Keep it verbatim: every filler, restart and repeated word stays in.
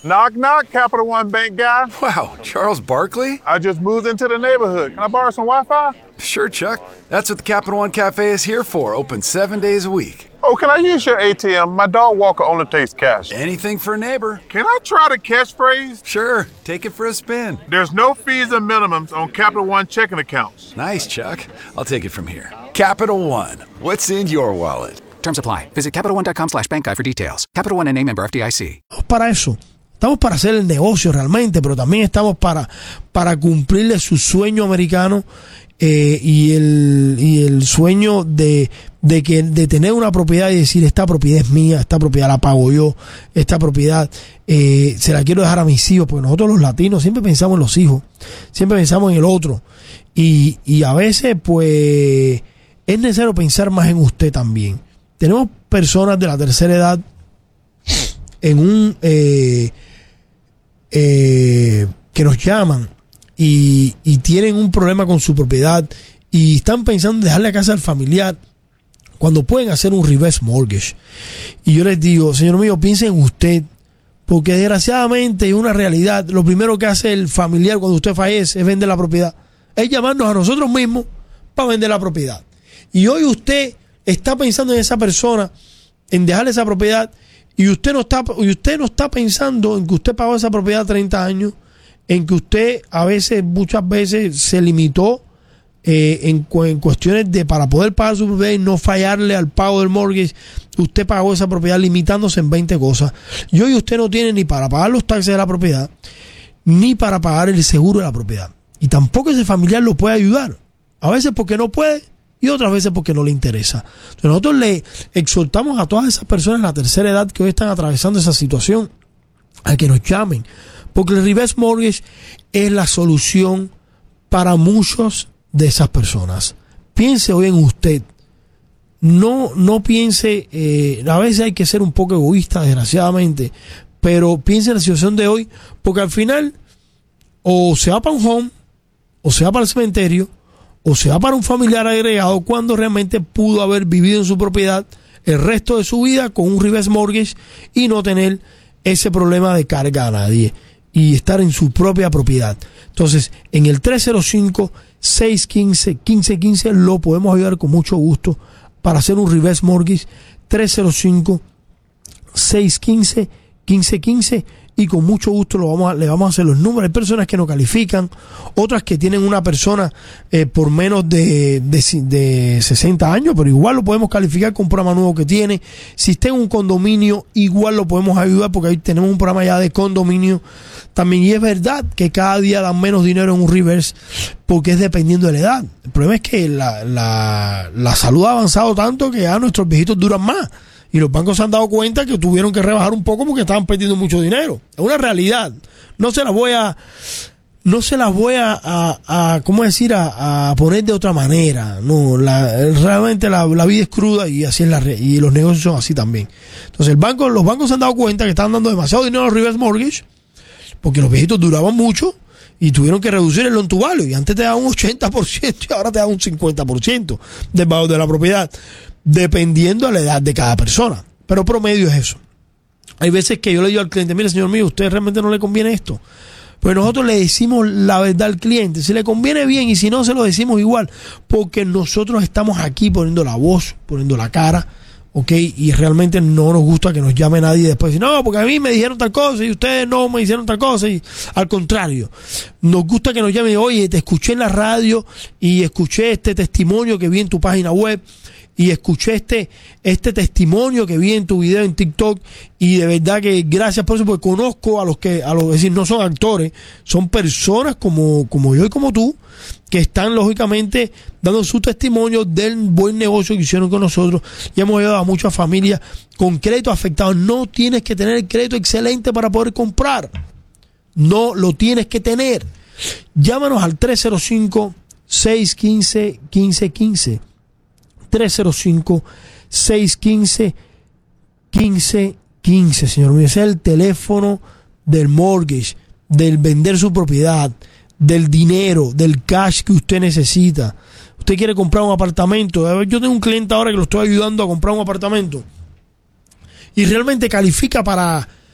Knock, knock, Capital One Bank guy. Wow, Charles Barkley? I just moved into the neighborhood. Can I borrow some Wi-Fi? Sure, Chuck. That's what the Capital One Cafe is here for, open seven days a week. Oh, can I use your A T M? My dog Walker only takes cash. Anything for a neighbor. Can I try the catchphrase? Sure, take it for a spin. There's no fees and minimums on Capital One checking accounts. Nice, Chuck. I'll take it from here. Capital One, what's in your wallet? Terms apply. Visit CapitalOne.com slash bank guy for details. Capital One N A member F D I C. Para eso. Estamos para hacer el negocio realmente, pero también estamos para, para cumplirle su sueño americano eh, y, el, y el sueño de, de, que, de tener una propiedad y decir, esta propiedad es mía, esta propiedad la pago yo, esta propiedad eh, se la quiero dejar a mis hijos, porque nosotros los latinos siempre pensamos en los hijos, siempre pensamos en el otro. Y, y a veces, pues, es necesario pensar más en usted también. Tenemos personas de la tercera edad en un eh, eh, que nos llaman y, y tienen un problema con su propiedad y están pensando en dejarle la casa al familiar cuando pueden hacer un reverse mortgage. Y yo les digo, señor mío, piensen en usted, porque desgraciadamente es una realidad. Lo primero que hace el familiar cuando usted fallece es vender la propiedad, es llamarnos a nosotros mismos para vender la propiedad. Y hoy usted está pensando en esa persona, en dejarle esa propiedad, y usted no está, y usted no está pensando en que usted pagó esa propiedad treinta años, en que usted a veces, muchas veces se limitó eh, en, en cuestiones de para poder pagar su propiedad y no fallarle al pago del mortgage. Usted pagó esa propiedad limitándose en veinte cosas. Y hoy usted no tiene ni para pagar los taxes de la propiedad, ni para pagar el seguro de la propiedad. Y tampoco ese familiar lo puede ayudar. A veces porque no puede, y otras veces porque no le interesa. Entonces nosotros le exhortamos a todas esas personas de la tercera edad que hoy están atravesando esa situación a que nos llamen, porque el reverse mortgage es la solución para muchos de esas personas. Piense hoy en usted. No, no piense, eh, a veces hay que ser un poco egoísta, desgraciadamente, pero piense en la situación de hoy, porque al final o se va para un home, o se va para el cementerio, o se va para un familiar agregado, cuando realmente pudo haber vivido en su propiedad el resto de su vida con un reverse mortgage y no tener ese problema de carga a nadie y estar en su propia propiedad. Entonces, en el tres cero cinco, seis uno cinco, uno cinco uno cinco lo podemos ayudar con mucho gusto para hacer un reverse mortgage. Tres cero cinco, seis uno cinco, uno cinco uno cinco y con mucho gusto lo vamos a, le vamos a hacer los números. Hay personas que no califican, otras que tienen una persona eh, por menos de, de, de sesenta años, pero igual lo podemos calificar con un programa nuevo que tiene. Si está en un condominio, igual lo podemos ayudar, porque ahí tenemos un programa ya de condominio también. Y es verdad que cada día dan menos dinero en un reverse, porque es dependiendo de la edad. El problema es que la, la, la salud ha avanzado tanto que ya nuestros viejitos duran más. Y los bancos se han dado cuenta que tuvieron que rebajar un poco porque estaban perdiendo mucho dinero. Es una realidad. No se las voy a, no se las voy a, a, a ¿cómo decir? A, a poner de otra manera. No, la, realmente la, la vida es cruda y así es la y los negocios son así también. Entonces el banco, los bancos se han dado cuenta que estaban dando demasiado dinero a los reverse mortgage porque los viejitos duraban mucho y tuvieron que reducir el loan to value. Y antes te daban un ochenta por ciento y ahora te dan un cincuenta por ciento del valor de la propiedad, dependiendo de la edad de cada persona. Pero promedio es eso. Hay veces que yo le digo al cliente, mire señor mío, a usted realmente no le conviene esto. Pues nosotros le decimos la verdad al cliente. Si le conviene bien y si no, se lo decimos igual. Porque nosotros estamos aquí poniendo la voz, poniendo la cara, ¿ok? Y realmente no nos gusta que nos llame nadie después. Y no, porque a mí me dijeron tal cosa y ustedes no me hicieron tal cosa. Y al contrario, nos gusta que nos llamen, oye, te escuché en la radio y escuché este testimonio que vi en tu página web. Y escuché este, este testimonio que vi en tu video en TikTok y de verdad que gracias por eso, porque conozco a los que, a los es decir, no son actores, son personas como, como yo y como tú, que están lógicamente dando su testimonio del buen negocio que hicieron con nosotros y hemos ayudado a muchas familias con crédito afectado. No tienes que tener el crédito excelente para poder comprar, no lo tienes que tener. Llámanos al tres cero cinco, seis uno cinco, uno cinco uno cinco. tres cero cinco, seis uno cinco, uno cinco uno cinco, señor mío. Ese es el teléfono del mortgage, del vender su propiedad, del dinero, del cash que usted necesita. Usted quiere comprar un apartamento. Yo tengo un cliente ahora que lo estoy ayudando a comprar un apartamento y realmente califica para